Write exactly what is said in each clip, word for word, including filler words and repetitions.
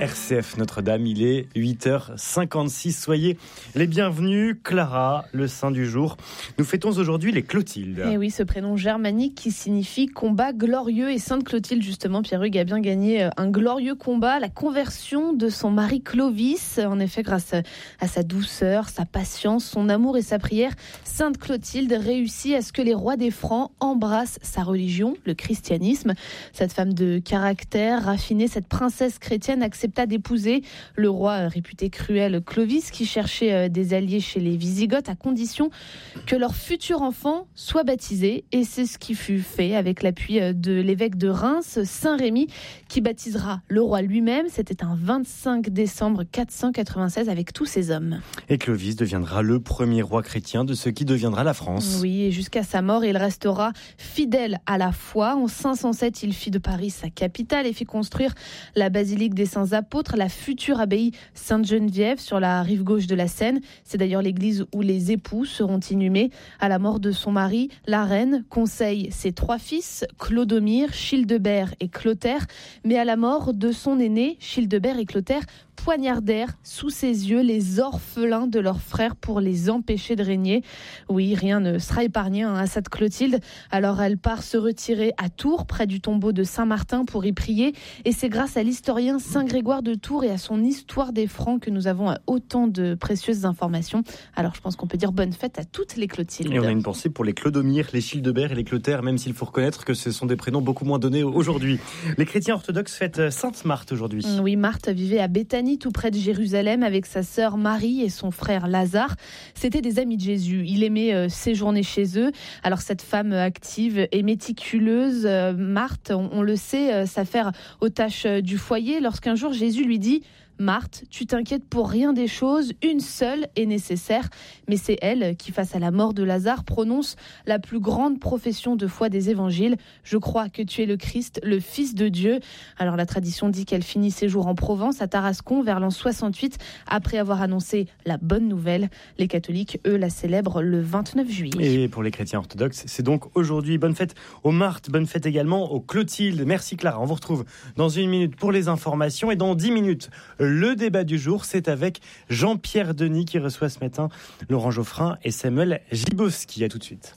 R C F Notre-Dame, il est huit heures cinquante-six. Soyez les bienvenus. Clara, le saint du jour. Nous fêtons aujourd'hui les Clotilde. Et oui, ce prénom germanique qui signifie combat glorieux. Et Sainte Clotilde, justement, Pierre-Hugues a bien gagné un glorieux combat, la conversion de son mari Clovis. En effet, grâce à sa douceur, sa patience, son amour et sa prière, Sainte Clotilde réussit à ce que les rois des Francs embrassent sa religion, le christianisme. Cette femme de caractère raffinée, cette princesse chrétienne accepta d'épouser le roi réputé cruel Clovis qui cherchait des alliés chez les Wisigoths à condition que leur futur enfant soit baptisé. Et c'est ce qui fut fait avec l'appui de l'évêque de Reims, Saint Rémy, qui baptisera le roi lui-même. C'était un vingt-cinq décembre quatre cent quatre-vingt-seize avec tous ses hommes. Et Clovis deviendra le premier roi chrétien de ce qui deviendra la France. Oui, et jusqu'à sa mort, il restera fidèle à la foi. En cinq cent sept, il fit de Paris sa capitale et fit construire la basilique des Saints Apôtres, la future abbaye Sainte-Geneviève sur la rive gauche de la Seine. C'est d'ailleurs l'église où les époux seront inhumés. À la mort de son mari, la reine conseille ses trois fils, Clodomir, Childebert et Clotaire. Mais à la mort de son aîné, Childebert et Clotaire poignardèrent sous ses yeux les orphelins de leurs frères pour les empêcher de régner. Oui, rien ne sera épargné à cette Clotilde. Alors elle part se retirer à Tours, près du tombeau de Saint-Martin, pour y prier. Et c'est grâce à l'historien Saint Grégoire de Tours et à son histoire des Francs que nous avons autant de précieuses informations. Alors je pense qu'on peut dire bonne fête à toutes les Clotildes. Et on a une pensée pour les Clodomir, les Childebert et les Clotaire, même s'il faut reconnaître que ce sont des prénoms beaucoup moins donnés aujourd'hui. Les chrétiens orthodoxes fêtent Sainte Marthe aujourd'hui. Oui, Marthe vivait à Béthanie, tout près de Jérusalem, avec sa sœur Marie et son frère Lazare. C'était des amis de Jésus. Il aimait euh, séjourner chez eux. Alors cette femme active et méticuleuse, euh, Marthe, on, on le sait, euh, s'affaire aux tâches euh, du foyer. Lorsqu'un jour Jésus lui dit: Marthe, tu t'inquiètes pour rien des choses, une seule est nécessaire. Mais c'est elle qui, face à la mort de Lazare, prononce la plus grande profession de foi des évangiles. Je crois que tu es le Christ, le Fils de Dieu. Alors la tradition dit qu'elle finit ses jours en Provence, à Tarascon, vers l'an soixante-huit, après avoir annoncé la bonne nouvelle. Les catholiques, eux, la célèbrent le vingt-neuf juillet. Et pour les chrétiens orthodoxes, c'est donc aujourd'hui. Bonne fête aux Marthe, bonne fête également aux Clotilde. Merci Clara, on vous retrouve dans une minute pour les informations et dans dix minutes, le débat du jour, c'est avec Jean-Pierre Denis qui reçoit ce matin Laurent Geoffrin et Samuel Gibowski. À tout de suite.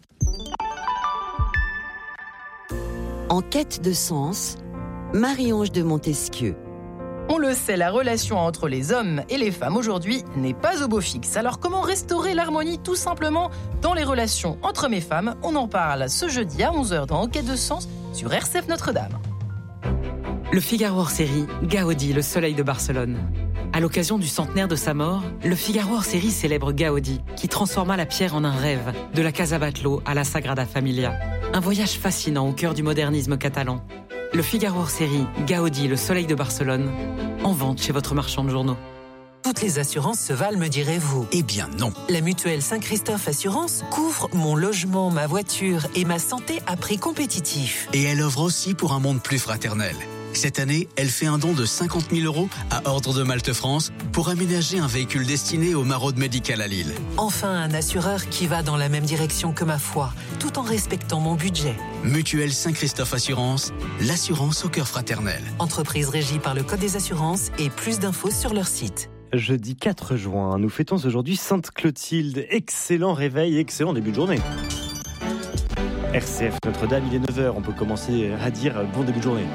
En quête de sens, Marie-Ange de Montesquieu. On le sait, la relation entre les hommes et les femmes aujourd'hui n'est pas au beau fixe. Alors comment restaurer l'harmonie tout simplement dans les relations entre hommes et femmes? On en parle ce jeudi à onze heures dans En quête de sens sur R C F Notre-Dame. Le Figaro hors série, Gaudi, le soleil de Barcelone. À l'occasion du centenaire de sa mort, le Figaro hors série célèbre Gaudi, qui transforma la pierre en un rêve, de la Casa Batlló à la Sagrada Familia. Un voyage fascinant au cœur du modernisme catalan. Le Figaro hors série, Gaudi, le soleil de Barcelone, en vente chez votre marchand de journaux. Toutes les assurances se valent, me direz-vous? Eh bien non. La mutuelle Saint-Christophe Assurance couvre mon logement, ma voiture et ma santé à prix compétitif. Et elle offre aussi pour un monde plus fraternel. Cette année, elle fait un don de cinquante mille euros à Ordre de Malte France pour aménager un véhicule destiné au Maraude Médical à Lille. Enfin, un assureur qui va dans la même direction que ma foi, tout en respectant mon budget. Mutuelle Saint-Christophe Assurance, l'assurance au cœur fraternel. Entreprise régie par le Code des assurances et plus d'infos sur leur site. Jeudi quatre juin, nous fêtons aujourd'hui Sainte Clotilde. Excellent réveil, excellent début de journée. R C F Notre-Dame, il est neuf heures, on peut commencer à dire bon début de journée.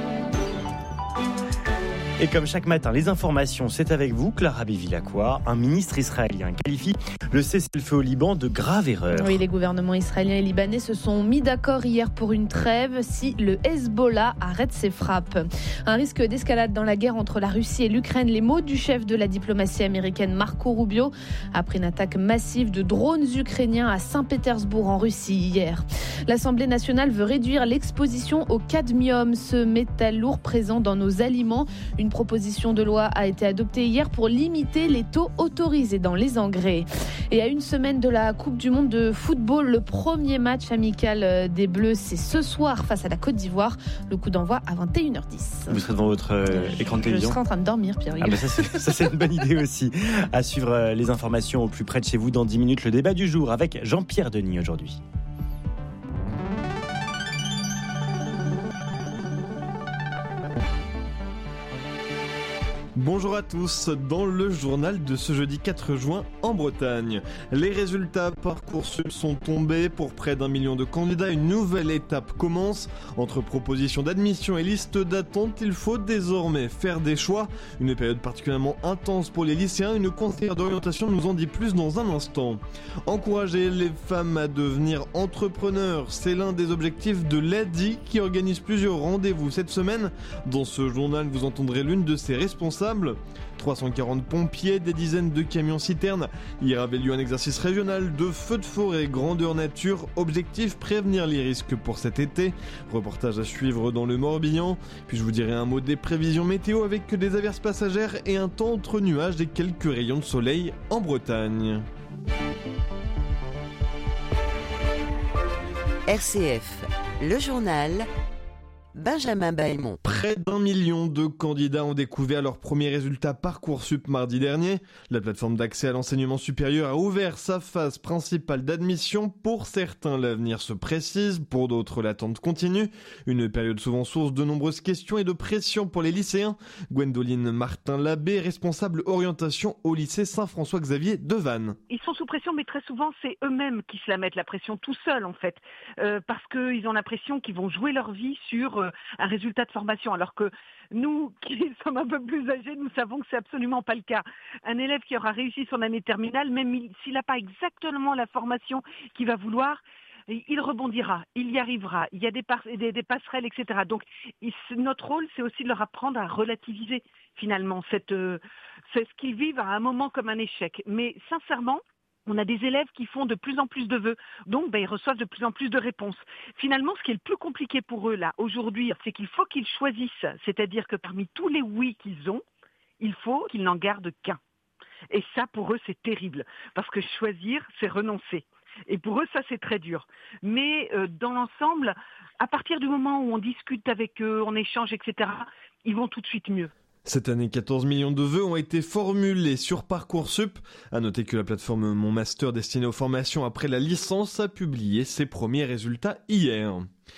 Et comme chaque matin, les informations, c'est avec vous, Clara Bévilacqua. Un ministre israélien qualifie le cessez-le-feu au Liban de grave erreur. Oui, les gouvernements israéliens et libanais se sont mis d'accord hier pour une trêve si le Hezbollah arrête ses frappes. Un risque d'escalade dans la guerre entre la Russie et l'Ukraine, les mots du chef de la diplomatie américaine Marco Rubio, après une attaque massive de drones ukrainiens à Saint-Pétersbourg en Russie hier. L'Assemblée nationale veut réduire l'exposition au cadmium, ce métal lourd présent dans nos aliments. Une proposition de loi a été adoptée hier pour limiter les taux autorisés dans les engrais. Et à une semaine de la Coupe du Monde de football, le premier match amical des Bleus, c'est ce soir face à la Côte d'Ivoire. Le coup d'envoi à vingt et une heures dix. Vous serez devant votre euh, écran de télévision? Je serai en train de dormir, Pierre. Ah bah ça, c'est, ça c'est une bonne idée aussi. À suivre euh, les informations au plus près de chez vous dans dix minutes. Le débat du jour avec Jean-Pierre Denis aujourd'hui. Bonjour à tous, dans le journal de ce jeudi quatre juin en Bretagne. Les résultats Parcoursup sont tombés pour près d'un million de candidats. Une nouvelle étape commence. Entre propositions d'admission et listes d'attente, il faut désormais faire des choix. Une période particulièrement intense pour les lycéens. Une conseillère d'orientation nous en dit plus dans un instant. Encourager les femmes à devenir entrepreneurs, c'est l'un des objectifs de l'A D I qui organise plusieurs rendez-vous cette semaine. Dans ce journal, vous entendrez l'une de ses responsables. trois cent quarante pompiers, des dizaines de camions-citernes. Hier avait lieu un exercice régional de feux de forêt grandeur nature. Objectif, prévenir les risques pour cet été. Reportage à suivre dans le Morbihan. Puis je vous dirai un mot des prévisions météo avec des averses passagères et un temps entre nuages et quelques rayons de soleil en Bretagne. R C F, le journal, Benjamin Bailmont. Près d'un million de candidats ont découvert leurs premiers résultats Parcoursup mardi dernier. La plateforme d'accès à l'enseignement supérieur a ouvert sa phase principale d'admission. Pour certains, l'avenir se précise, pour d'autres, l'attente continue. Une période souvent source de nombreuses questions et de pression pour les lycéens. Gwendoline Martin-Labbé, responsable orientation au lycée Saint-François-Xavier de Vannes. Ils sont sous pression, mais très souvent, c'est eux-mêmes qui se la mettent la pression tout seuls, en fait. Euh, parce qu'ils ont l'impression qu'ils vont jouer leur vie sur un résultat de formation, alors que nous, qui sommes un peu plus âgés, nous savons que c'est absolument pas le cas. Un élève qui aura réussi son année terminale, même s'il n'a pas exactement la formation qu'il va vouloir, il rebondira, il y arrivera, il y a des, par- des, des passerelles, et cetera. Donc il, notre rôle, c'est aussi de leur apprendre à relativiser finalement cette, euh, c'est ce qu'ils vivent à un moment comme un échec. Mais sincèrement, on a des élèves qui font de plus en plus de vœux, donc ben, ils reçoivent de plus en plus de réponses. Finalement, ce qui est le plus compliqué pour eux là aujourd'hui, c'est qu'il faut qu'ils choisissent, c'est-à-dire que parmi tous les oui qu'ils ont, il faut qu'ils n'en gardent qu'un. Et ça, pour eux, c'est terrible, parce que choisir, c'est renoncer. Et pour eux, ça, c'est très dur. Mais euh, dans l'ensemble, à partir du moment où on discute avec eux, on échange, et cetera, ils vont tout de suite mieux. Cette année, quatorze millions de vœux ont été formulés sur Parcoursup. À noter que la plateforme Mon Master destinée aux formations après la licence a publié ses premiers résultats hier.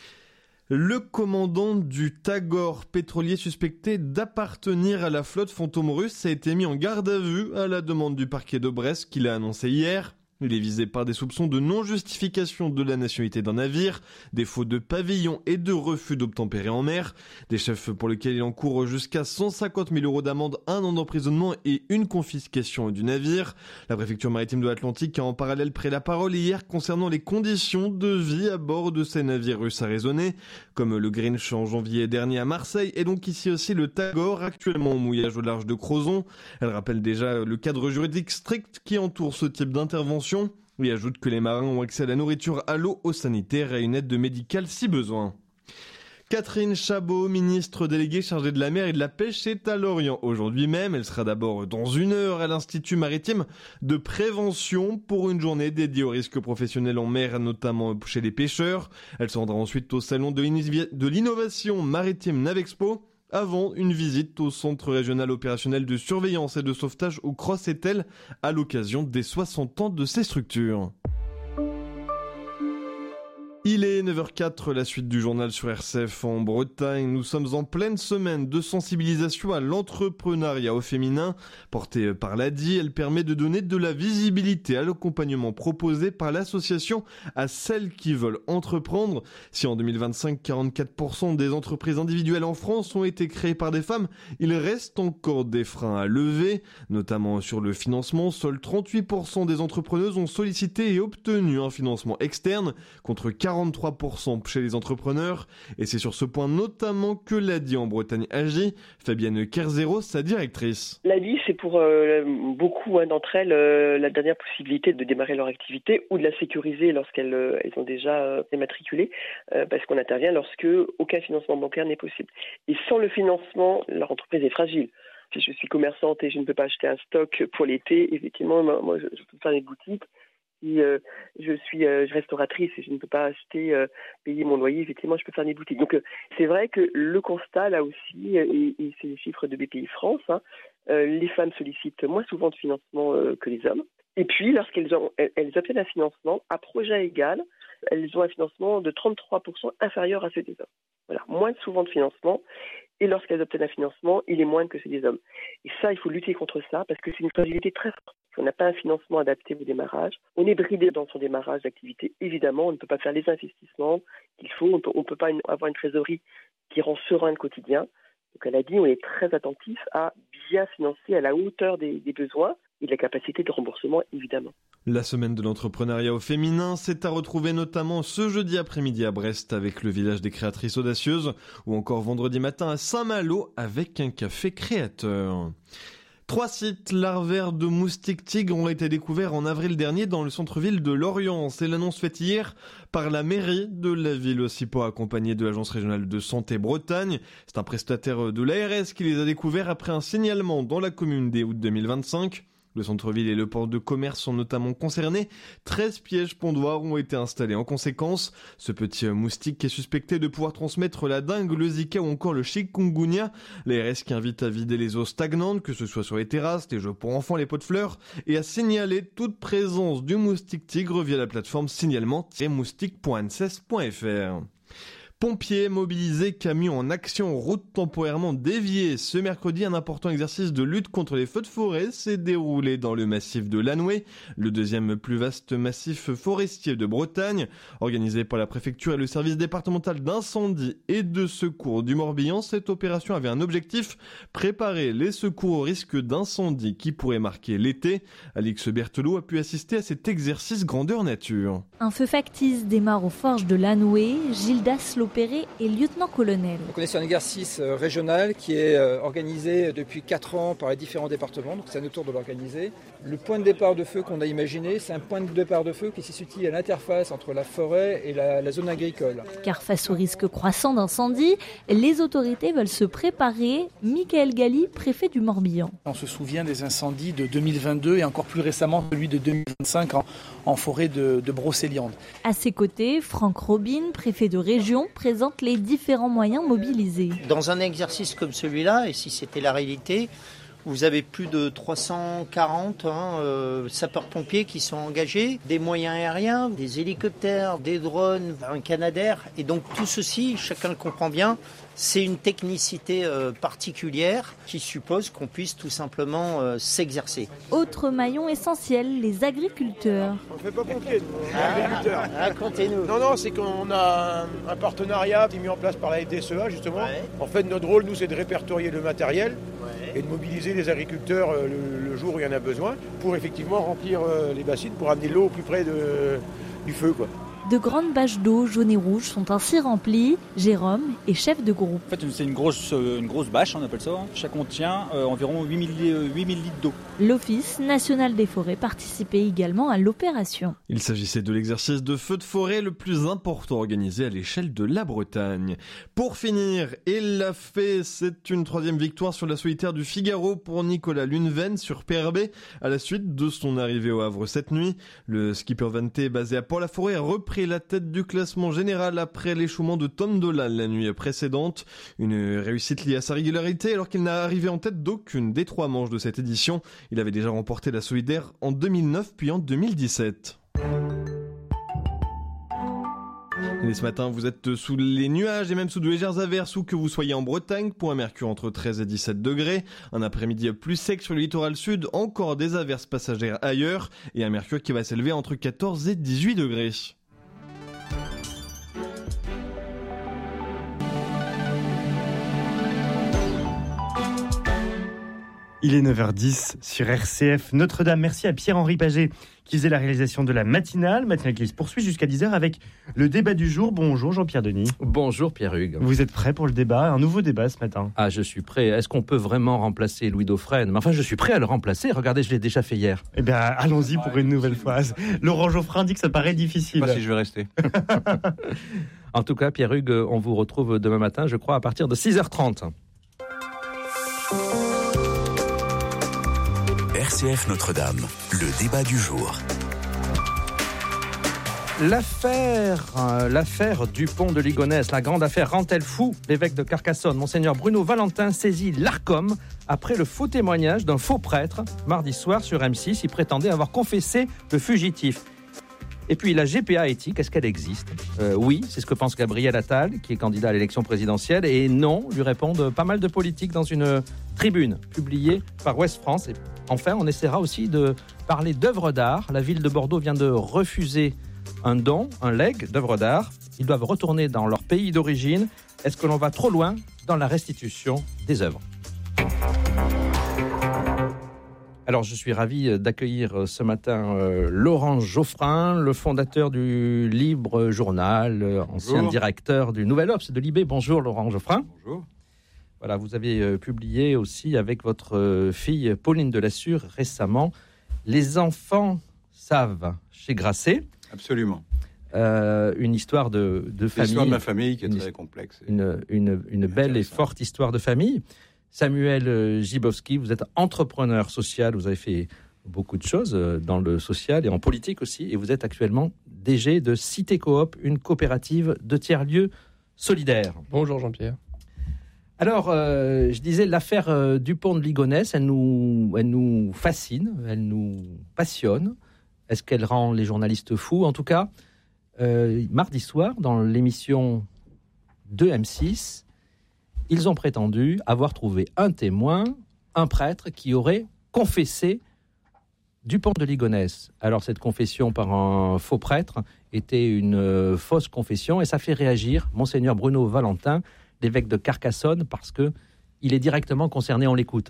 Le commandant du Tagor, pétrolier suspecté d'appartenir à la flotte fantôme russe, a été mis en garde à vue à la demande du parquet de Brest qui l'a annoncé hier. Il est visé par des soupçons de non-justification de la nationalité d'un navire, défaut de pavillon et de refus d'obtempérer en mer. Des chefs pour lesquels il encourt jusqu'à cent cinquante mille euros d'amende, un an d'emprisonnement et une confiscation du navire. La préfecture maritime de l'Atlantique a en parallèle pris la parole hier concernant les conditions de vie à bord de ces navires russes arraisonnés, comme le Grinch en janvier dernier à Marseille et donc ici aussi le Tagor, actuellement au mouillage au large de Crozon. Elle rappelle déjà le cadre juridique strict qui entoure ce type d'intervention. Il ajoute que les marins ont accès à la nourriture, à l'eau, au sanitaire et à une aide médicale si besoin. Catherine Chabot, ministre déléguée chargée de la mer et de la pêche, est à Lorient aujourd'hui même. Elle sera d'abord dans une heure à l'Institut maritime de prévention pour une journée dédiée aux risques professionnels en mer, notamment chez les pêcheurs. Elle se rendra ensuite au salon de l'innovation maritime Navexpo, avant une visite au centre régional opérationnel de surveillance et de sauvetage au Cross-Étel à l'occasion des soixante ans de ces structures. Il est neuf heures zéro quatre, la suite du journal sur R C F en Bretagne. Nous sommes en pleine semaine de sensibilisation à l'entrepreneuriat au féminin. Portée par l'A D I, elle permet de donner de la visibilité à l'accompagnement proposé par l'association à celles qui veulent entreprendre. Si en deux mille vingt-cinq, quarante-quatre pour cent des entreprises individuelles en France ont été créées par des femmes, il reste encore des freins à lever, notamment sur le financement. Seuls trente-huit pour cent des entrepreneuses ont sollicité et obtenu un financement externe, contre quarante-trois pour cent chez les entrepreneurs. Et c'est sur ce point notamment que l'A D I en Bretagne agit. Fabienne Kerzero, sa directrice. L'A D I, c'est pour euh, beaucoup hein, d'entre elles euh, la dernière possibilité de démarrer leur activité ou de la sécuriser lorsqu'elles euh, elles ont déjà euh, immatriculé, euh, parce qu'on intervient lorsque aucun financement bancaire n'est possible. Et sans le financement, leur entreprise est fragile. Si je suis commerçante et je ne peux pas acheter un stock pour l'été, effectivement, moi, je, je peux faire des boutiques. Si euh, je suis euh, restauratrice et je ne peux pas acheter, euh, payer mon loyer, effectivement, je peux faire des boutiques. Donc, euh, c'est vrai que le constat, là aussi, et, et c'est les chiffres de B P I France, hein, euh, les femmes sollicitent moins souvent de financement euh, que les hommes. Et puis, lorsqu'elles ont, elles, elles obtiennent un financement, à projet égal, elles ont un financement de trente-trois pour cent inférieur à celui des hommes. Voilà, moins souvent de financement. et lorsqu'elles obtiennent un financement, il est moindre que ceux des hommes. Et ça, il faut lutter contre ça parce que c'est une fragilité très forte. Si on n'a pas un financement adapté au démarrage, on est bridé dans son démarrage d'activité. Évidemment, on ne peut pas faire les investissements qu'il faut, on peut, ne peut pas une, avoir une trésorerie qui rend serein le quotidien. Donc elle a dit, on est très attentif à bien financer à la hauteur des, des besoins et de la capacité de remboursement, évidemment. La semaine de l'entrepreneuriat au féminin, c'est à retrouver notamment ce jeudi après-midi à Brest avec le village des créatrices audacieuses ou encore vendredi matin à Saint-Malo avec un café créateur. Trois sites larvaires de moustiques tigres ont été découverts en avril dernier dans le centre-ville de Lorient. C'est l'annonce faite hier par la mairie de la ville Ocipo, accompagnée de l'Agence régionale de santé Bretagne. C'est un prestataire de l'A R S qui les a découverts après un signalement dans la commune dès août deux mille vingt-cinq. Le centre-ville et le port de commerce sont notamment concernés. treize pièges pondoirs ont été installés en conséquence. Ce petit moustique est suspecté de pouvoir transmettre la dengue, le Zika ou encore le chikungunya. L'A R S qui invite à vider les eaux stagnantes, que ce soit sur les terrasses, les jeux pour enfants, les pots de fleurs, et à signaler toute présence du moustique tigre via la plateforme signalement tiret moustique point anses point f r. Pompiers mobilisés, camions en action, route temporairement déviée. Ce mercredi, un important exercice de lutte contre les feux de forêt s'est déroulé dans le massif de Lanoué, le deuxième plus vaste massif forestier de Bretagne. Organisé par la préfecture et le service départemental d'incendie et de secours du Morbihan, cette opération avait un objectif, préparer les secours au risque d'incendie qui pourrait marquer l'été. Alix Berthelot a pu assister à cet exercice grandeur nature. Un feu factice démarre aux forges de Lanoué. Gildas Lopéré est lieutenant-colonel. Donc on est sur un exercice régional qui est organisé depuis quatre ans par les différents départements, donc c'est à notre tour de l'organiser. Le point de départ de feu qu'on a imaginé, c'est un point de départ de feu qui se situe à l'interface entre la forêt et la, la zone agricole. Car face au risque croissant d'incendie, les autorités veulent se préparer. Michael Galli, préfet du Morbihan. On se souvient des incendies de deux mille vingt-deux et encore plus récemment celui de deux mille vingt-cinq en, en forêt de, de Brocéliande. À ses côtés, Franck Robin, préfet de région, présente les différents moyens mobilisés. Dans un exercice comme celui-là, et si c'était la réalité, vous avez plus de trois cent quarante hein, euh, sapeurs-pompiers qui sont engagés, des moyens aériens, des hélicoptères, des drones, un Canadair. Et donc tout ceci, chacun le comprend bien, c'est une technicité euh, particulière qui suppose qu'on puisse tout simplement euh, s'exercer. Autre maillon essentiel, les agriculteurs. On ne fait pas pompier, nous, on est ah, agriculteurs. Racontez-nous. Non, non, c'est qu'on a un, un partenariat qui est mis en place par la F D S E A, justement. Ouais. En fait, notre rôle, nous, c'est de répertorier le matériel ouais. et de mobiliser les agriculteurs euh, le, le jour où il y en a besoin pour effectivement remplir euh, les bassines, pour amener l'eau au plus près de, du feu, quoi. De grandes bâches d'eau jaunes et rouges sont ainsi remplies. Jérôme est chef de groupe. En fait, c'est une grosse, une grosse bâche, on appelle ça. Chaque contient euh, environ huit mille litres d'eau. L'Office national des forêts participait également à l'opération. Il s'agissait de l'exercice de feu de forêt le plus important organisé à l'échelle de la Bretagne. Pour finir, il l'a fait, c'est une troisième victoire sur la solitaire du Figaro pour Nicolas Luneven sur P R B à la suite de son arrivée au Havre cette nuit. Le skipper vanté basé à Port-la-Forêt a repris la tête du classement général après l'échouement de Tom Dolan la nuit précédente. Une réussite liée à sa régularité alors qu'il n'a arrivé en tête d'aucune des trois manches de cette édition. Il avait déjà remporté la solidaire en deux mille neuf puis en deux mille dix-sept. Et ce matin, vous êtes sous les nuages et même sous de légères averses où que vous soyez en Bretagne, pour un mercure entre treize et dix-sept degrés. Un après-midi plus sec sur le littoral sud, encore des averses passagères ailleurs et un mercure qui va s'élever entre quatorze et dix-huit degrés. Il est neuf heures dix sur R C F Notre-Dame. Merci à Pierre-Henri Paget qui faisait la réalisation de la matinale. Matinale qui se poursuit jusqu'à dix heures avec le débat du jour. Bonjour Jean-Pierre Denis. Bonjour Pierre-Hugues. Vous êtes prêt pour le débat? Un nouveau débat ce matin. Ah, je suis prêt. Est-ce qu'on peut vraiment remplacer Louis Dauphren? Mais enfin, je suis prêt à le remplacer. Regardez, je l'ai déjà fait hier. Eh bien, allons-y pour une nouvelle fois. Laurent Geoffrin dit que ça paraît difficile. Pas si je vais rester. En tout cas, Pierre-Hugues, on vous retrouve demain matin, je crois, à partir de six heures trente. R C F Notre-Dame, le débat du jour. L'affaire, euh, l'affaire Dupont de Ligonnès, la grande affaire rend-elle fou? L'évêque de Carcassonne, Monseigneur Bruno Valentin, saisit l'Arcom après le faux témoignage d'un faux prêtre. Mardi soir sur M six, il prétendait avoir confessé le fugitif. Et puis la G P A éthique, est-ce qu'elle existe ? euh, Oui, c'est ce que pense Gabriel Attal, qui est candidat à l'élection présidentielle. Et non, lui répondent pas mal de politiques dans une tribune publiée par Ouest France. Et enfin, on essaiera aussi de parler d'œuvres d'art. La ville de Bordeaux vient de refuser un don, un leg d'œuvres d'art. Ils doivent retourner dans leur pays d'origine. Est-ce que l'on va trop loin dans la restitution des œuvres ? Alors, je suis ravi d'accueillir ce matin euh, Laurent Geoffrin, le fondateur du Libre Journal, euh, ancien Bonjour. directeur du Nouvel Obs de Libé. Bonjour Laurent Geoffrin. Bonjour. Voilà, vous avez euh, publié aussi avec votre euh, fille Pauline Delassure récemment « Les enfants savent » chez Grasset. Absolument. Euh, une histoire de, de famille. L'histoire de ma famille qui est une, très complexe. Une, une, une belle et forte histoire de famille. Samuel Gibowski, vous êtes entrepreneur social, vous avez fait beaucoup de choses dans le social et en politique aussi, et vous êtes actuellement D G de Cité Coop, une coopérative de tiers-lieux solidaires. Bonjour Jean-Pierre. Alors, euh, je disais, l'affaire euh, Dupont de Ligonnès, elle nous, elle nous fascine, elle nous passionne. Est-ce qu'elle rend les journalistes fous ? En tout cas, euh, mardi soir, dans l'émission de M six, ils ont prétendu avoir trouvé un témoin, un prêtre, qui aurait confessé Dupont de Ligonnès. Alors, cette confession par un faux prêtre était une euh, fausse confession, et ça fait réagir Monseigneur Bruno Valentin, l'évêque de Carcassonne, parce qu'il est directement concerné, on l'écoute.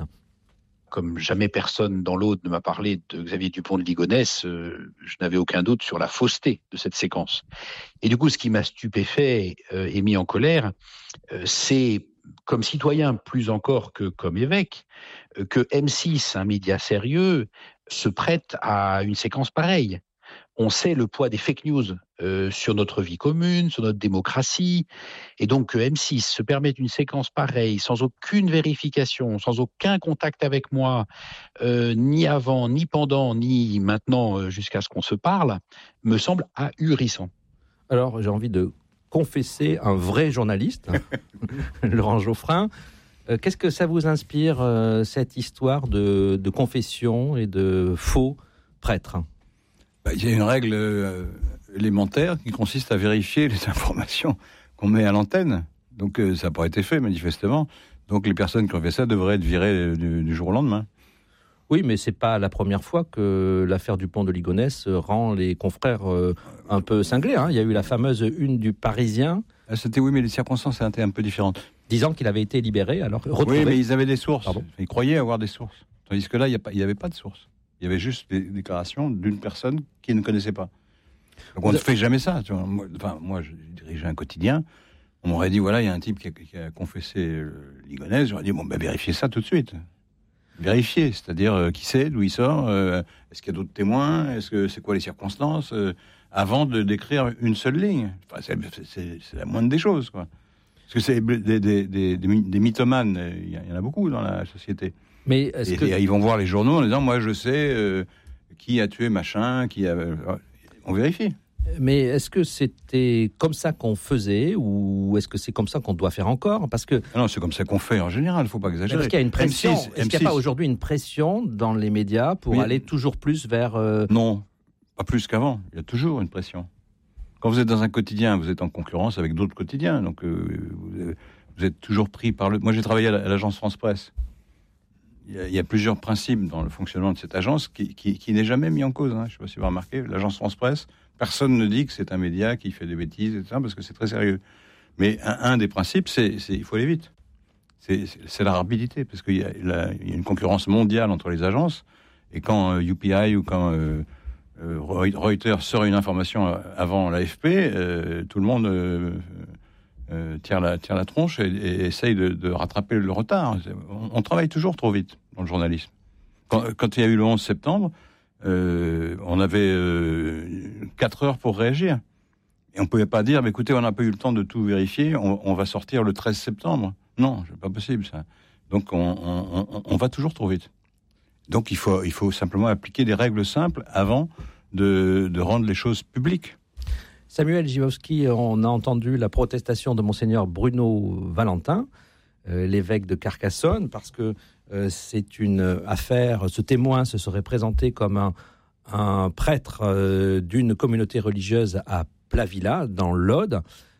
Comme jamais personne dans l'Aude ne m'a parlé de Xavier Dupont de Ligonnès, euh, je n'avais aucun doute sur la fausseté de cette séquence. Et du coup, ce qui m'a stupéfait euh, et mis en colère, euh, c'est, comme citoyen plus encore que comme évêque, euh, que M six, un média sérieux, se prête à une séquence pareille. On sait le poids des fake news euh, sur notre vie commune, sur notre démocratie, et donc que M six se permette une séquence pareille, sans aucune vérification, sans aucun contact avec moi, euh, ni avant, ni pendant, ni maintenant, euh, jusqu'à ce qu'on se parle, me semble ahurissant. Alors, j'ai envie de confesser un vrai journaliste, Laurent Geoffrin. Euh, qu'est-ce que ça vous inspire, euh, cette histoire de, de confession et de faux prêtres ? Bah, il y a une règle euh, élémentaire qui consiste à vérifier les informations qu'on met à l'antenne. Donc euh, ça n'a pas été fait, manifestement. Donc les personnes qui ont fait ça devraient être virées du, du jour au lendemain. Oui, mais ce n'est pas la première fois que l'affaire Dupont de Ligonnès rend les confrères euh, un peu cinglés. Hein. Il y a eu la fameuse une du Parisien. Ah, c'était, oui, mais les circonstances étaient un peu différentes. Disant qu'il avait été libéré, alors retrouvé. Oui, mais ils avaient des sources. Pardon. Ils croyaient avoir des sources. Tandis que là, il n'y avait pas de sources. Il y avait juste des déclarations d'une personne qui ne connaissait pas. Donc on Vous ne a... fait jamais ça. Tu vois. Moi, enfin, moi, je dirigeais un quotidien. On m'aurait dit, voilà, il y a un type qui a, qui a confessé euh, Ligonnès. J'aurais dit, bon, ben, vérifiez ça tout de suite. Vérifiez, c'est-à-dire euh, qui c'est, d'où il sort, euh, est-ce qu'il y a d'autres témoins, est-ce que c'est quoi les circonstances, euh, avant de décrire une seule ligne. Enfin, c'est, c'est, c'est la moindre des choses, quoi. Parce que c'est des, des, des, des, des mythomanes, il y en a beaucoup dans la société. Mais est-ce et, que... et ils vont voir les journaux en disant, moi je sais euh, qui a tué machin, qui a... On vérifie. Mais est-ce que c'était comme ça qu'on faisait, ou est-ce que c'est comme ça qu'on doit faire encore ? Parce que... Non, c'est comme ça qu'on fait en général, il ne faut pas exagérer. Est-ce qu'il y a une pression M six, Est-ce qu'il n'y a pas aujourd'hui une pression dans les médias pour oui. aller toujours plus vers... Euh... Non, pas plus qu'avant. Il y a toujours une pression. Quand vous êtes dans un quotidien, vous êtes en concurrence avec d'autres quotidiens. Donc euh, vous êtes toujours pris par le... Moi j'ai travaillé à l'agence France Presse. Il y, a, il y a plusieurs principes dans le fonctionnement de cette agence qui, qui, qui n'est jamais mis en cause. Hein. Je ne sais pas si vous avez remarqué, l'agence France Presse, personne ne dit que c'est un média qui fait des bêtises, et cetera, parce que c'est très sérieux. Mais un, un des principes, c'est qu'il faut aller vite. C'est, c'est, c'est la rapidité, parce qu'il y a, la, il y a une concurrence mondiale entre les agences, et quand euh, U P I ou quand euh, euh, Reuters sort une information avant l'A F P, euh, tout le monde... Euh, Euh, tire, la, tire la tronche et, et essaye de, de rattraper le retard. On, on travaille toujours trop vite dans le journalisme. Quand, quand il y a eu le onze septembre, euh, on avait euh, quatre heures pour réagir. Et on ne pouvait pas dire, bah, écoutez, on n'a pas eu le temps de tout vérifier, on, on va sortir le treize septembre. Non, c'est pas possible ça. Donc on, on, on va toujours trop vite. Donc il faut, il faut simplement appliquer des règles simples avant de, de rendre les choses publiques. Samuel Gibowski, on a entendu la protestation de Monseigneur Bruno Valentin, euh, l'évêque de Carcassonne, parce que euh, c'est une affaire, ce témoin se serait présenté comme un, un prêtre euh, d'une communauté religieuse à Plavilla, dans l'Aude.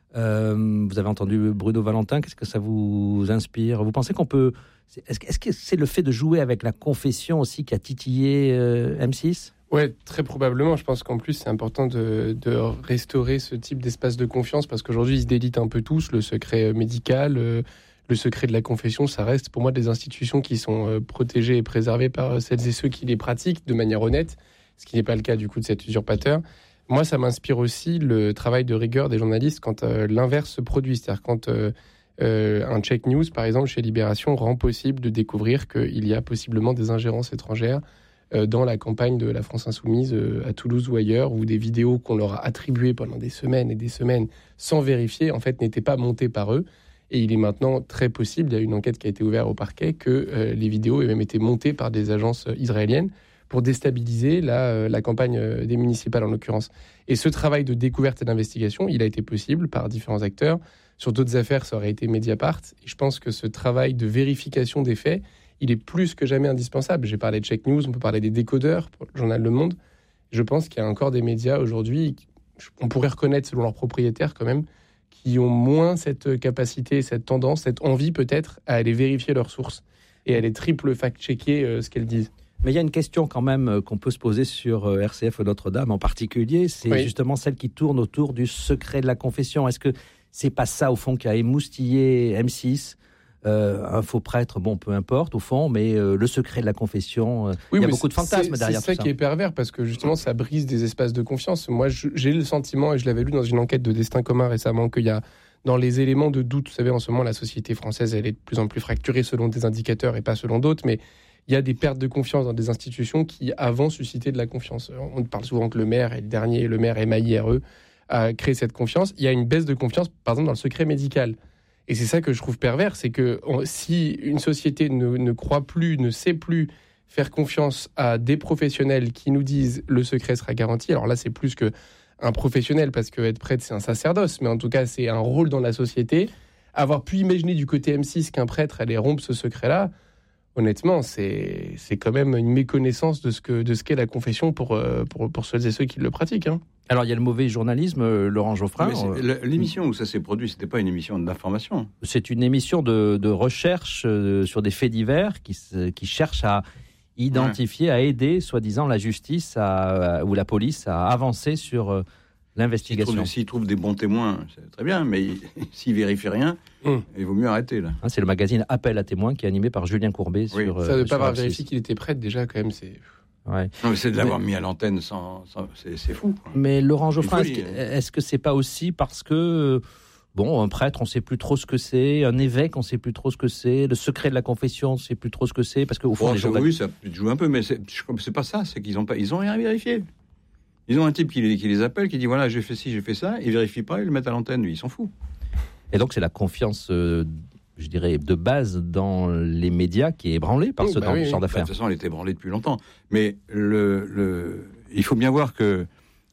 Euh, vous avez entendu Bruno Valentin, qu'est-ce que ça vous inspire ? Vous pensez qu'on peut... Est-ce, est-ce que c'est le fait de jouer avec la confession aussi qui a titillé euh, M six ? Ouais, très probablement. Je pense qu'en plus, c'est important de, de restaurer ce type d'espace de confiance parce qu'aujourd'hui, ils se délitent un peu tous. Le secret médical, euh, le secret de la confession, ça reste pour moi des institutions qui sont euh, protégées et préservées par celles et ceux qui les pratiquent de manière honnête, ce qui n'est pas le cas du coup de cet usurpateur. Moi, ça m'inspire aussi le travail de rigueur des journalistes quand euh, l'inverse se produit. C'est-à-dire quand euh, euh, un check news, par exemple, chez Libération, rend possible de découvrir qu'il y a possiblement des ingérences étrangères dans la campagne de la France Insoumise à Toulouse ou ailleurs, où des vidéos qu'on leur a attribuées pendant des semaines et des semaines sans vérifier, en fait, n'étaient pas montées par eux. Et il est maintenant très possible, il y a une enquête qui a été ouverte au parquet, que euh, les vidéos aient même été montées par des agences israéliennes pour déstabiliser la, euh, la campagne des municipales, en l'occurrence. Et ce travail de découverte et d'investigation, il a été possible par différents acteurs. Sur d'autres affaires, ça aurait été Mediapart. Et je pense que ce travail de vérification des faits, il est plus que jamais indispensable. J'ai parlé de Check News, on peut parler des décodeurs pour le journal Le Monde. Je pense qu'il y a encore des médias aujourd'hui, on pourrait reconnaître selon leurs propriétaires quand même, qui ont moins cette capacité, cette tendance, cette envie peut-être à aller vérifier leurs sources et à aller triple fact-checker euh, ce qu'elles disent. Mais il y a une question quand même qu'on peut se poser sur R C F Notre-Dame en particulier, c'est oui. justement celle qui tourne autour du secret de la confession. Est-ce que c'est pas ça au fond qui a émoustillé M six ? Euh, un faux prêtre, bon, peu importe, au fond, mais euh, le secret de la confession, euh, oui, il y a beaucoup de fantasmes derrière tout ça. C'est ça qui est pervers, parce que justement, ça brise des espaces de confiance. Moi, je, j'ai le sentiment, et je l'avais lu dans une enquête de Destin commun récemment, qu'il y a, dans les éléments de doute, vous savez, en ce moment, la société française, elle est de plus en plus fracturée selon des indicateurs et pas selon d'autres, mais il y a des pertes de confiance dans des institutions qui, avant, suscitaient de la confiance. On parle souvent que le maire est le dernier, le maire M A I R E, a créé cette confiance. Il y a une baisse de confiance, par exemple, dans le secret médical. Et c'est ça que je trouve pervers, c'est que on, si une société ne, ne croit plus, ne sait plus faire confiance à des professionnels qui nous disent le secret sera garanti, alors là c'est plus qu'un professionnel, parce qu'être prêtre c'est un sacerdoce, mais en tout cas c'est un rôle dans la société. Avoir pu imaginer du côté M six qu'un prêtre allait rompre ce secret-là, honnêtement c'est, c'est quand même une méconnaissance de ce, que, de ce qu'est la confession pour, pour, pour celles et ceux qui le pratiquent. Hein. Alors, il y a le mauvais journalisme, euh, Laurent Geoffrin. Euh, l'émission où ça s'est produit, c'était pas une émission d'information. C'est une émission de, de recherche euh, sur des faits divers qui, qui cherche à identifier, ouais. à aider, soi-disant, la justice à, à, ou la police à avancer sur euh, l'investigation. S'ils trouvent, s'ils trouvent des bons témoins, c'est très bien, mais s'ils vérifient rien, mmh. il vaut mieux arrêter. Là. Ah, c'est le magazine Appel à témoins qui est animé par Julien Courbet. Oui. Sur, ça ne euh, pas sur avoir vérifié qu'il était prêtre, déjà, quand même, c'est... Ouais. Non, mais c'est de l'avoir mais... mis à l'antenne sans, sans c'est, c'est fou. Quoi. Mais Laurent Geoffrin, est-ce que, est-ce que c'est pas aussi parce que bon, un prêtre, on sait plus trop ce que c'est, un évêque, on sait plus trop ce que c'est, le secret de la confession, on sait plus trop ce que c'est, parce qu'au fond, bon, les gens oui, ça joue un peu, mais c'est, c'est pas ça, c'est qu'ils ont pas, ils ont rien vérifié. Ils ont un type qui les, qui les appelle, qui dit voilà, j'ai fait ci, j'ai fait ça, ils vérifient pas, ils le mettent à l'antenne, lui, ils s'en foutent. Et donc c'est la confiance. Euh, je dirais, de base dans les médias qui est ébranlée par oh, ce bah genre oui, d'affaires. Bah, de toute façon, elle était ébranlée depuis longtemps. Mais le, le, il faut bien voir que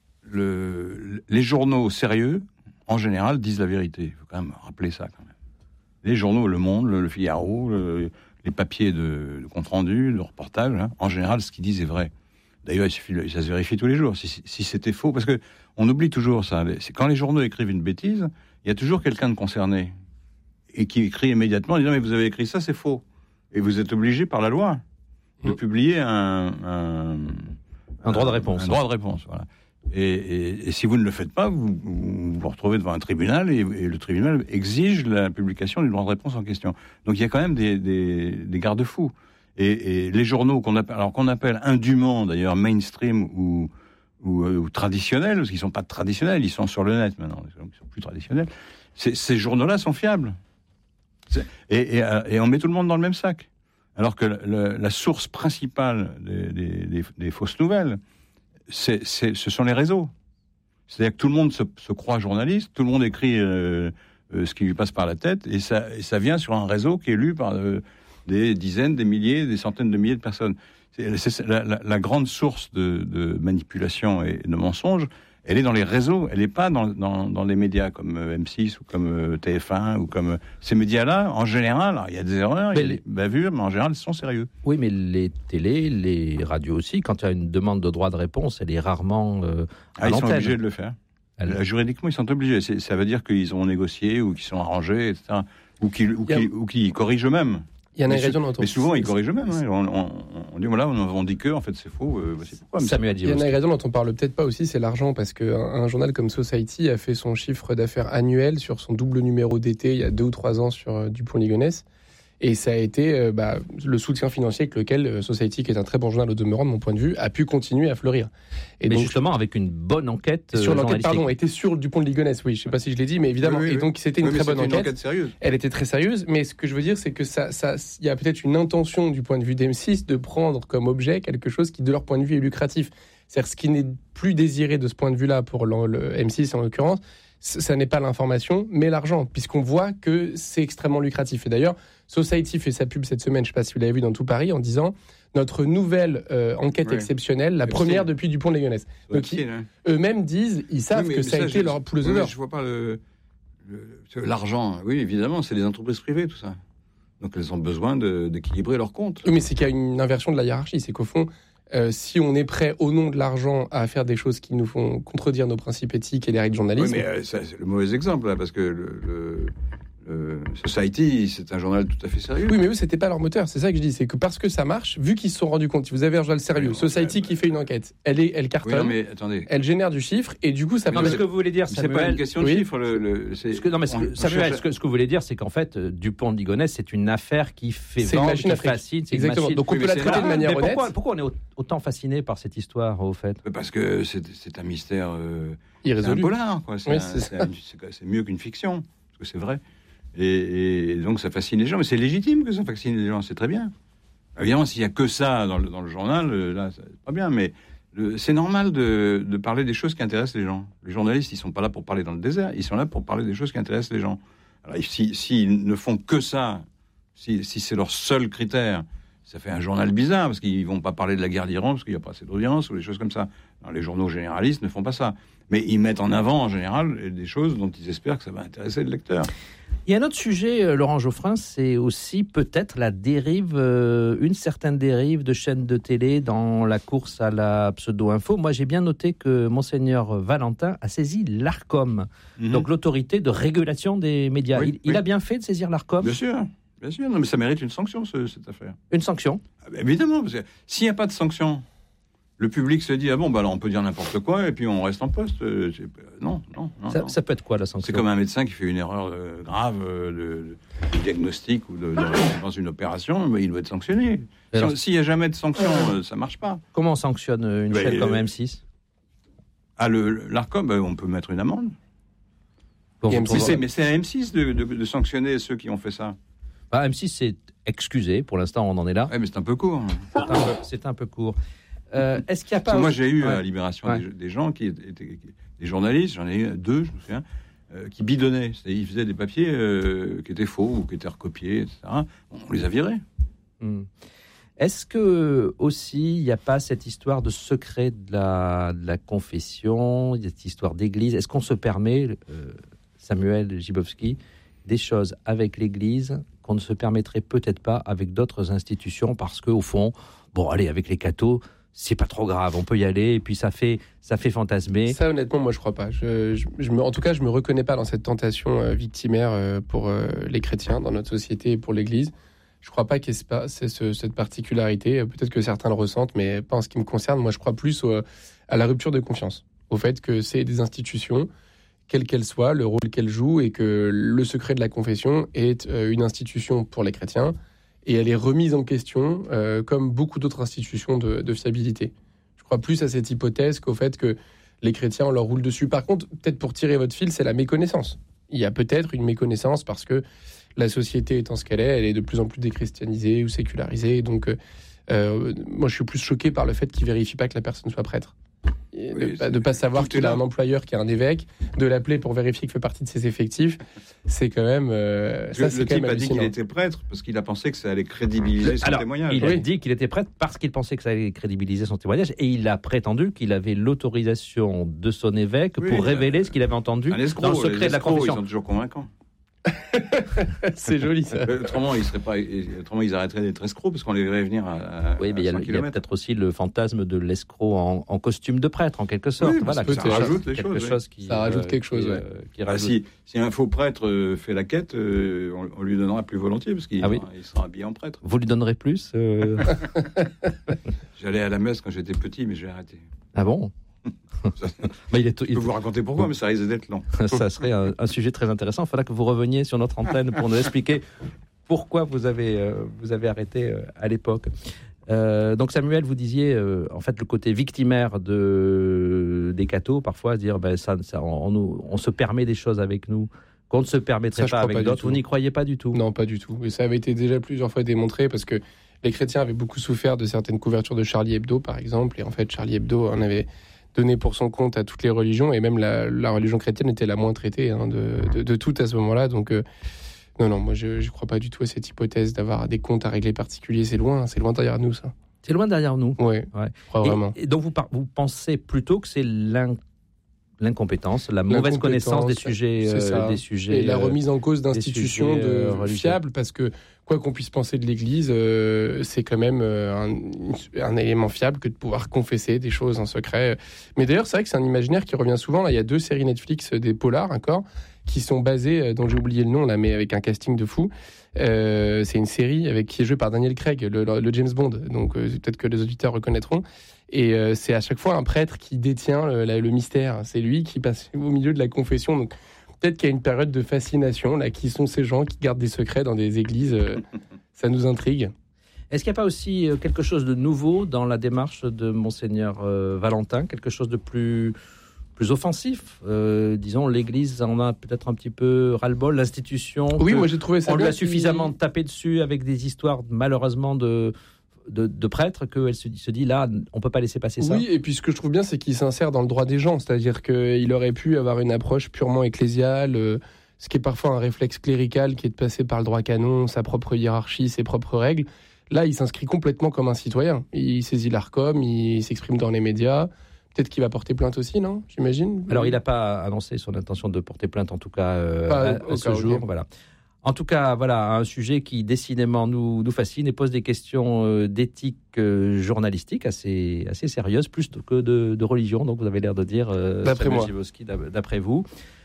le, les journaux sérieux, en général, disent la vérité. Il faut quand même rappeler ça. Quand même. Les journaux, Le Monde, Le, le Figaro, le, les papiers de, de compte-rendu, de reportage, hein, en général, ce qu'ils disent est vrai. D'ailleurs, il suffit, ça se vérifie tous les jours. Si, si c'était faux, parce que on oublie toujours ça. C'est quand les journaux écrivent une bêtise, il y a toujours quelqu'un de concerné. Et qui écrit immédiatement en disant « mais vous avez écrit ça, c'est faux ». Et vous êtes obligé par la loi de mmh. publier un, un, un droit de réponse. Un, un droit de réponse, voilà. Et, et, et si vous ne le faites pas, vous vous, vous retrouvez devant un tribunal et, et le tribunal exige la publication du droit de réponse en question. Donc il y a quand même des, des, des garde-fous. Et, et les journaux qu'on appelle, alors qu'on appelle indûment d'ailleurs mainstream ou, ou, ou traditionnels, parce qu'ils ne sont pas traditionnels, ils sont sur le net maintenant, donc ils sont plus traditionnels, ces, ces journaux-là sont fiables. Et, et, et on met tout le monde dans le même sac. Alors que le, la source principale des, des, des, des fausses nouvelles, c'est, c'est, ce sont les réseaux. C'est-à-dire que tout le monde se, se croit journaliste, tout le monde écrit euh, euh, ce qui lui passe par la tête, et ça, et ça vient sur un réseau qui est lu par euh, des dizaines, des milliers, des centaines de milliers de personnes. C'est, c'est la, la, la grande source de, de manipulation et de mensonges, Elle est dans les réseaux, elle n'est pas dans, dans, dans les médias comme M six ou comme T F un ou comme ces médias-là. En général, il y a des erreurs, il y a des bavures, mais en général, ils sont sérieux. Oui, mais les télés, les radios aussi, quand il y a une demande de droit de réponse, elle est rarement euh, à ah, ils l'antenne. sont obligés de le faire. Elle... Juridiquement, ils sont obligés. C'est, ça veut dire qu'ils ont négocié ou qu'ils sont arrangés, et cetera. Ou qu'ils, ou qu'ils, ou qu'ils corrigent eux-mêmes. Il y en a mais, raison mais souvent, ils corrigent eux-mêmes. Hein. On, on, on dit, voilà, on, on dit que, en fait, c'est faux. Euh, c'est pourquoi. Samuel, il y en a raison dont on parle peut-être pas aussi, c'est l'argent, parce qu'un un journal comme Society a fait son chiffre d'affaires annuel sur son double numéro d'été il y a deux ou trois ans sur euh, Dupont-Ligonnès. Et ça a été euh, bah, le soutien financier avec lequel euh, Society, qui est un très bon journal au demeurant de mon point de vue, a pu continuer à fleurir. Et mais donc, justement avec une bonne enquête sur euh, l'enquête, pardon, était sur le Dupont de Ligonnès. Oui, je ne sais pas si je l'ai dit, mais évidemment. Oui, oui, et donc c'était une oui, très bonne une enquête. enquête sérieuse. Elle était très sérieuse, mais ce que je veux dire, c'est que ça, ça, il y a peut-être une intention du point de vue d'M six de prendre comme objet quelque chose qui, de leur point de vue, est lucratif. C'est-à-dire ce qui n'est plus désiré de ce point de vue-là pour le, le M six en l'occurrence, ça n'est pas l'information, mais l'argent, puisqu'on voit que c'est extrêmement lucratif. Et d'ailleurs, Society fait sa pub cette semaine, je ne sais pas si vous l'avez vu dans Tout Paris, en disant notre nouvelle euh, enquête ouais. exceptionnelle, la c'est première c'est... depuis Dupont de Ligonnès. Donc c'est, ils, eux-mêmes disent, ils savent oui, que ça, ça a été je, leur poule aux œufs. Je ne vois pas le, le, l'argent. Oui, évidemment, c'est les entreprises privées, tout ça. Donc elles ont besoin de, d'équilibrer leurs comptes. Oui, mais c'est qu'il y a une inversion de la hiérarchie. C'est qu'au fond, Euh, si on est prêt, au nom de l'argent, à faire des choses qui nous font contredire nos principes éthiques et les règles du journalisme... Oui, mais euh, ça, c'est le mauvais exemple, là, parce que le, le, le Society, c'est un journal tout à fait sérieux. Oui, mais eux, c'était pas leur moteur. C'est ça que je dis. C'est que parce que ça marche, vu qu'ils se sont rendus compte, si vous avez un journal sérieux, oui, Society qui fait une enquête, elle, est, elle cartonne, oui, non, mais, attendez. Elle génère du chiffre, et du coup, ça... Non, mais ce que vous voulez dire, Samuel... C'est pas une question de oui. chiffre. Le, le, c'est... Ce que, non, mais ce que, Samuel, cherche... ce, que, ce que vous voulez dire, c'est qu'en fait, Dupont de Ligonnès, c'est une affaire qui fait c'est vendre, une qui fascine. C'est exactement. Une machine. Donc on oui, peut la traiter de manière honnête. Pourquoi, pourquoi on est autant fasciné par cette histoire, au fait? Parce que c'est, c'est un mystère euh, irrésolu. C'est un polar, quoi. C'est, oui, un, c'est, c'est, un, c'est, c'est mieux qu'une fiction, parce que c'est vrai. Et, et donc ça fascine les gens, mais c'est légitime que ça fascine les gens, c'est très bien. Évidemment, s'il n'y a que ça dans le, dans le journal, là, c'est pas bien, mais le, c'est normal de, de parler des choses qui intéressent les gens. Les journalistes, ils sont pas là pour parler dans le désert, ils sont là pour parler des choses qui intéressent les gens. Alors, si, s'ils ne font que ça, si, si c'est leur seul critère, ça fait un journal bizarre, parce qu'ils vont pas parler de la guerre d'Iran, parce qu'il n'y a pas assez d'audience, ou des choses comme ça. Alors, les journaux généralistes ne font pas ça. Mais ils mettent en avant, en général, des choses dont ils espèrent que ça va intéresser le lecteur. Il y a un autre sujet, Laurent Geoffrin, c'est aussi peut-être la dérive, euh, une certaine dérive de chaînes de télé dans la course à la pseudo-info. Moi, j'ai bien noté que Monseigneur Valentin a saisi l'Arcom, mmh. donc l'autorité de régulation des médias. Oui, il, oui. il a bien fait de saisir l'Arcom ? Bien sûr, bien sûr. Non, mais ça mérite une sanction, ce, cette affaire. Une sanction ? Ah, ben évidemment, parce que s'il n'y a pas de sanction, le public se dit, ah bon, bah alors on peut dire n'importe quoi et puis on reste en poste. C'est... Non, non, non ça, non. ça peut être quoi la sanction ? C'est comme un médecin qui fait une erreur euh, grave euh, de, de diagnostic ou de, de, dans une opération, mais il doit être sanctionné. Si on, s'il n'y a jamais de sanction, euh, ça ne marche pas. Comment on sanctionne une bah, chaîne euh, comme M six ? Ah, le, l'Arcom, bah, on peut mettre une amende. Bon, M six, c'est, mais c'est à M six de, de, de sanctionner ceux qui ont fait ça. Bah, M six, c'est excusé. Pour l'instant, on en est là. Ouais, mais c'est un peu court. C'est un peu, c'est un peu court. Euh, est-ce qu'il y a pas... Moi, j'ai eu ouais. à Libération ouais. des, des gens qui étaient qui, des journalistes, j'en ai eu deux, je me souviens, euh, qui bidonnaient. C'est-à-dire, ils faisaient des papiers euh, qui étaient faux ou qui étaient recopiés, et cetera. On les a virés. Hum. Est-ce que aussi il n'y a pas cette histoire de secret de la, de la confession, cette histoire d'église ? Est-ce qu'on se permet, euh, Samuel Gibowski, des choses avec l'église qu'on ne se permettrait peut-être pas avec d'autres institutions parce qu'au fond, bon, allez, avec les cathos, c'est pas trop grave, on peut y aller, et puis ça fait, ça fait fantasmer. Ça, honnêtement, moi, je crois pas. Je, je, je me, en tout cas, je me reconnais pas dans cette tentation euh, victimaire euh, pour euh, les chrétiens dans notre société et pour l'Église. Je crois pas qu'il y ait pas, c'est ce, cette particularité. Peut-être que certains le ressentent, mais pas en ce qui me concerne. Moi, je crois plus au, à la rupture de confiance, au fait que c'est des institutions, quelles qu'elles soient, le rôle qu'elles jouent, et que le secret de la confession est euh, une institution pour les chrétiens. Et elle est remise en question, euh, comme beaucoup d'autres institutions de, de fiabilité. Je crois plus à cette hypothèse qu'au fait que les chrétiens, on leur roule dessus. Par contre, peut-être pour tirer votre fil, c'est la méconnaissance. Il y a peut-être une méconnaissance parce que la société étant ce qu'elle est, elle est de plus en plus déchristianisée ou sécularisée. Donc, euh, moi, je suis plus choqué par le fait qu'ils ne vérifient pas que la personne soit prêtre. de ne pas, pas savoir qu'il a un employeur qui est un évêque, de l'appeler pour vérifier qu'il fait partie de ses effectifs, c'est quand même... Euh, ça, le c'est le quand type même a dit qu'il hallucinant. était prêtre parce qu'il a pensé que ça allait crédibiliser son Alors, témoignage. il a dit qu'il était prêtre parce qu'il pensait que ça allait crédibiliser son témoignage et il a prétendu qu'il avait l'autorisation de son évêque Oui, pour euh, révéler ce qu'il avait entendu Un escroc, dans le secret les de la escrocs, confession. Ils sont toujours convaincants. C'est joli ça. Autrement, ils seraient pas. Autrement, ils arrêteraient d'être escrocs parce qu'on les verrait venir à. à Oui, mais il y a, cent il y a kilomètres. peut-être aussi le fantasme de l'escroc en, en costume de prêtre, en quelque sorte. Oui, voilà, ça quelque rajoute chose, les quelque choses, chose oui. qui Ça rajoute quelque chose, qui, ouais. euh, qui Ah, rajoute. si, si un faux prêtre euh, fait la quête, euh, on, on lui donnera plus volontiers parce qu'il Ah oui. il sera habillé en prêtre. Vous lui donnerez plus euh, J'allais à la messe quand j'étais petit, mais j'ai arrêté. Ah bon? Bah, il est, Je peux vous raconter pourquoi, mais ça risque d'être long. Ça serait un, un sujet très intéressant. Il faudra que vous reveniez sur notre antenne pour nous expliquer pourquoi vous avez, euh, vous avez arrêté euh, à l'époque. Euh, donc Samuel, vous disiez euh, en fait le côté victimaire de, des cathos, parfois dire ben, ça, ça, on, on, on se permet des choses avec nous qu'on ne se permettrait Ça, je pas crois avec pas du d'autres. tout. Vous n'y croyez pas du tout? Non, pas du tout. Et ça avait été déjà plusieurs fois démontré parce que les chrétiens avaient beaucoup souffert de certaines couvertures de Charlie Hebdo, par exemple. Et en fait, Charlie Hebdo en avait donné pour son compte à toutes les religions. Et même la, la religion chrétienne était la moins traitée hein, de, de, de toutes à ce moment-là. Donc, euh, non, non, moi, je ne crois pas du tout à cette hypothèse d'avoir des comptes à régler particuliers. C'est loin, c'est loin derrière nous, ça. C'est loin derrière nous. Oui, Ouais. je crois Et- vraiment. Et, donc vous, par- vous pensez plutôt que c'est l'in- l'incompétence, la mauvaise connaissance des sujets, C'est euh, ça. des sujets et la euh, remise en cause des d'institutions sujets, euh, de religieux. fiables, parce que quoi qu'on puisse penser de l'Église, euh, c'est quand même euh, un, un élément fiable que de pouvoir confesser des choses en secret. Mais d'ailleurs, c'est vrai que c'est un imaginaire qui revient souvent. Là, il y a deux séries Netflix, euh, des polars encore, qui sont basées, euh, dont j'ai oublié le nom là, mais avec un casting de fou. Euh, c'est une série avec qui est jouée par Daniel Craig, le, le- le James Bond. Donc euh, peut-être que les auditeurs reconnaîtront. Et euh, c'est à chaque fois un prêtre qui détient le, la- le mystère. C'est lui qui passe au milieu de la confession. Donc peut-être qu'il y a une période de fascination là. Qui sont ces gens qui gardent des secrets dans des églises euh, Ça nous intrigue. Est-ce qu'il n'y a pas aussi euh, quelque chose de nouveau dans la démarche de Monseigneur euh, Valentin, quelque chose de plus, plus offensif euh, Disons, l'Église en a peut-être un petit peu ras-le-bol, l'institution. Oui, que moi j'ai trouvé ça On lui bien a qu'il- suffisamment tapé dessus avec des histoires, malheureusement, de, de, de prêtres, qu'elle se, dit- se dit là, on ne peut pas laisser passer ça. Oui, et puis ce que je trouve bien, c'est qu'il s'insère dans le droit des gens. C'est-à-dire qu'il aurait pu avoir une approche purement ecclésiale, euh, ce qui est parfois un réflexe clérical, qui est de passer par le droit canon, sa propre hiérarchie, ses propres règles. Là, il s'inscrit complètement comme un citoyen. Il saisit l'Arcom, il s'exprime dans les médias. Peut-être qu'il va porter plainte aussi, non ? J'imagine. Alors, il n'a pas annoncé son intention de porter plainte, en tout cas, euh, Pas à, au à ce cas où, jour. ok. Voilà. En tout cas, voilà, un sujet qui décidément nous, nous fascine et pose des questions euh, d'éthique euh, journalistique assez, assez sérieuses, plus que de, de religion. Donc, vous avez l'air de dire, euh, D'après Samuel moi. Gibowski, d'ap- d'après vous.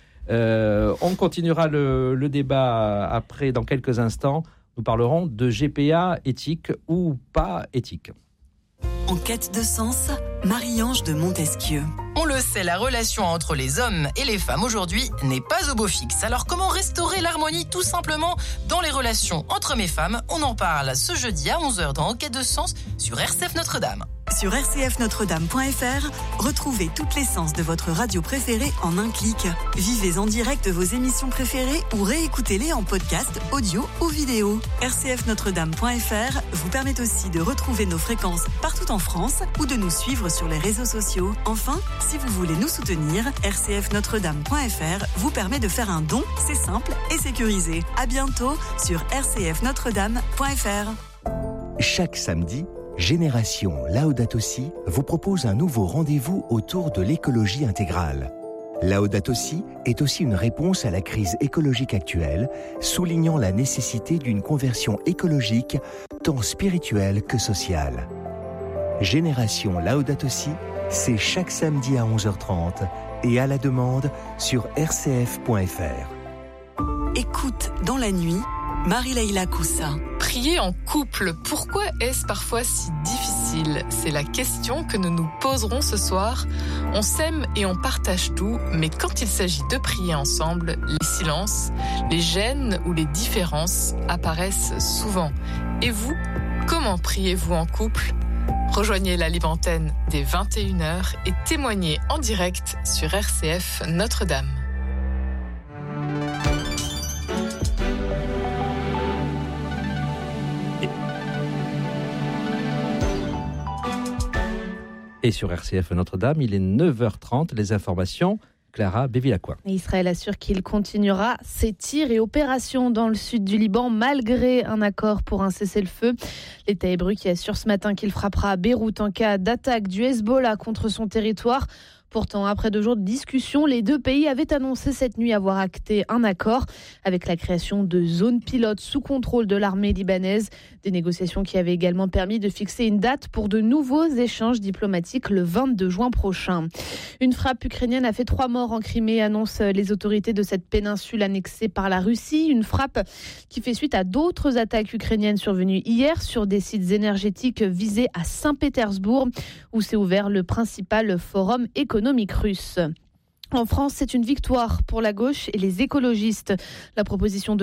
Euh, on continuera le, le débat après, dans quelques instants. Nous parlerons de G P A éthique ou pas éthique. En quête de sens, Marie-Ange de Montesquieu. On le sait, la relation entre les hommes et les femmes aujourd'hui n'est pas au beau fixe. Alors comment restaurer l'harmonie tout simplement dans les relations entre mes femmes? On en parle ce jeudi à onze heures dans En quête de sens sur R C F Notre-Dame. Sur r c f notre dame point f r, retrouvez toute l'essence de votre radio préférée en un clic. Vivez en direct vos émissions préférées ou réécoutez-les en podcast, audio ou vidéo. r c f notre dame point f r vous permet aussi de retrouver nos fréquences partout en France ou de nous suivre sur les réseaux sociaux. Enfin, si vous voulez nous soutenir, r c f notre dame point f r vous permet de faire un don, c'est simple et sécurisé. À bientôt sur r c f notre dame point f r. Chaque samedi, Génération Laudato Si vous propose un nouveau rendez-vous autour de l'écologie intégrale. Laudato Si est aussi une réponse à la crise écologique actuelle, soulignant la nécessité d'une conversion écologique tant spirituelle que sociale. Génération Laudato Si, c'est chaque samedi à onze heures trente et à la demande sur r c f point f r. Écoute dans la nuit, Marie-Leila Coussa. Prier en couple, pourquoi est-ce parfois si difficile? C'est la question que nous nous poserons ce soir. On s'aime et on partage tout, mais quand il s'agit de prier ensemble, les silences, les gênes ou les différences apparaissent souvent. Et vous, comment priez-vous en couple? Rejoignez la libre antenne dès vingt et une heures et témoignez en direct sur R C F Notre-Dame. Et sur R C F Notre-Dame, il est neuf heures trente, les informations, Clara Bévilacqua. Israël assure qu'il continuera ses tirs et opérations dans le sud du Liban malgré un accord pour un cessez-le-feu. L'État hébreu qui assure ce matin qu'il frappera à Beyrouth en cas d'attaque du Hezbollah contre son territoire. Pourtant, après deux jours de discussion, les deux pays avaient annoncé cette nuit avoir acté un accord avec la création de zones pilotes sous contrôle de l'armée libanaise. Des négociations qui avaient également permis de fixer une date pour de nouveaux échanges diplomatiques le vingt-deux juin prochain. Une frappe ukrainienne a fait trois morts en Crimée, annoncent les autorités de cette péninsule annexée par la Russie. Une frappe qui fait suite à d'autres attaques ukrainiennes survenues hier sur des sites énergétiques visés à Saint-Pétersbourg, où s'est ouvert le principal forum économique russe. En France, c'est une victoire pour la gauche et les écologistes. La proposition de